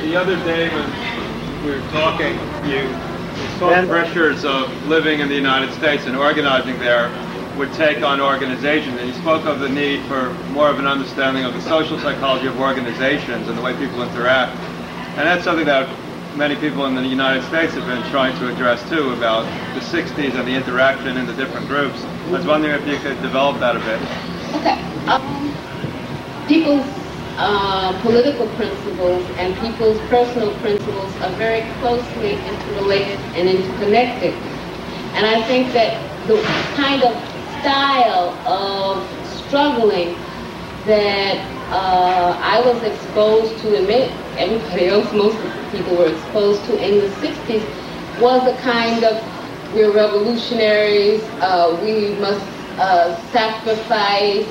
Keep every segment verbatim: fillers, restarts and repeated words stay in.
the other day when we were talking, you saw the pressures of living in the United States and organizing there would take on organization, and you spoke of the need for more of an understanding of the social psychology of organizations and the way people interact. And that's something that many people in the United States have been trying to address too, about the sixties and the interaction in the different groups. I was wondering if you could develop that a bit. Okay. Um, people's uh, political principles and people's personal principles are very closely interrelated and interconnected. And I think that the kind of style of struggling that uh, I was exposed to, and everybody else, most of the people were exposed to in the sixties, was a kind of, we're revolutionaries, uh, we must uh, sacrifice,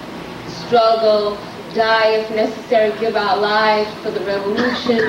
struggle, die if necessary, give our lives for the revolution.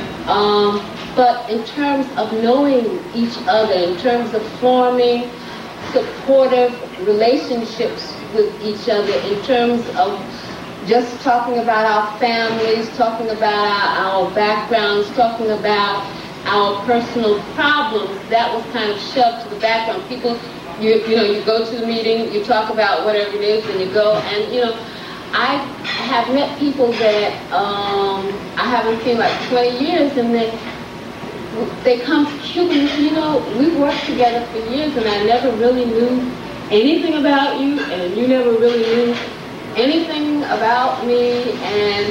Um, but in terms of knowing each other, in terms of forming supportive relationships with each other, in terms of just talking about our families, talking about our, our backgrounds, talking about our personal problems, that was kind of shoved to the background. People, you, you know, you go to the meeting, you talk about whatever it is, and you go, and you know, I have met people that um, I haven't seen like twenty years, and then they come to Cuba and say, you know, we've worked together for years, and I never really knew anything about you, and you never really knew anything about me. And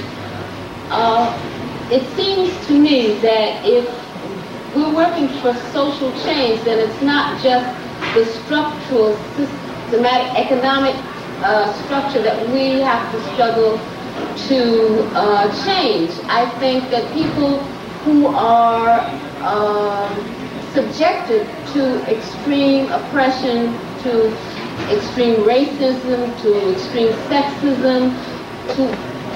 uh, it seems to me that if we're working for social change, then it's not just the structural, systematic, economic uh, structure that we have to struggle to uh, change. I think that people who are um, subjected to extreme oppression, to extreme racism, to extreme sexism, to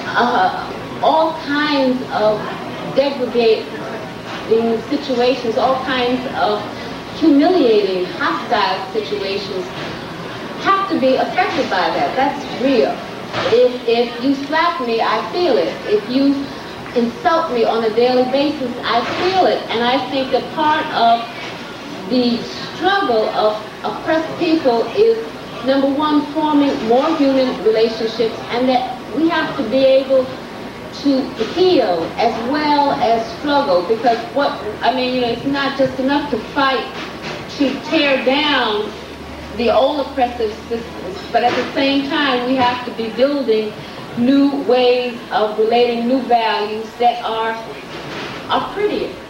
uh, all kinds of degrading situations, all kinds of humiliating, hostile situations, have to be affected by that. That's real. If, if you slap me, I feel it. If you insult me on a daily basis, I feel it. And I think that part of the struggle of oppressed people is, number one, forming more human relationships, and that we have to be able to heal as well as struggle, because what, I mean, you know, it's not just enough to fight to tear down the old oppressive systems, but at the same time we have to be building new ways of relating, new values that are, are prettier.